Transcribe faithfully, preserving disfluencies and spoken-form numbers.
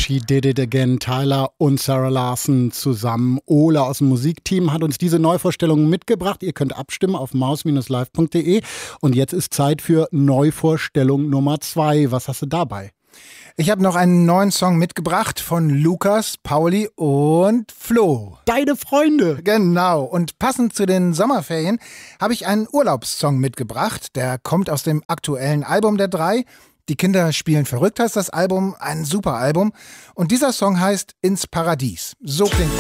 She Did It Again, Tyler und Sarah Larson zusammen. Ole aus dem Musikteam hat uns diese Neuvorstellung mitgebracht. Ihr könnt abstimmen auf maus Bindestrich live Punkt de. Und jetzt ist Zeit für Neuvorstellung Nummer zwei. Was hast du dabei? Ich habe noch einen neuen Song mitgebracht von Lukas, Pauli und Flo. Deine Freunde. Genau. Und passend zu den Sommerferien habe ich einen Urlaubssong mitgebracht. Der kommt aus dem aktuellen Album der drei. Die Kinder spielen verrückt heißt das Album. Ein super Album. Und dieser Song heißt Ins Paradies. So klingt